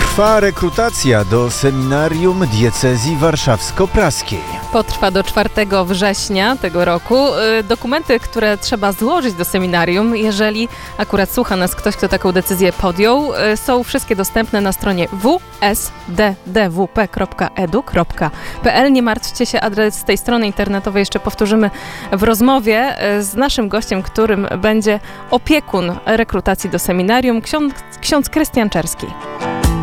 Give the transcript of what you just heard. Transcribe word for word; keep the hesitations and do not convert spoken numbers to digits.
Trwa rekrutacja do seminarium diecezji warszawsko-praskiej. Potrwa do czwartego września tego roku. Dokumenty, które trzeba złożyć do seminarium, jeżeli akurat słucha nas ktoś, kto taką decyzję podjął, są wszystkie dostępne na stronie w s d d w p kropka e d u kropka p l. Nie martwcie się, adres tej strony internetowej jeszcze powtórzymy w rozmowie z naszym gościem, którym będzie opiekun rekrutacji do seminarium, ksiądz, ksiądz Krystian Czerski.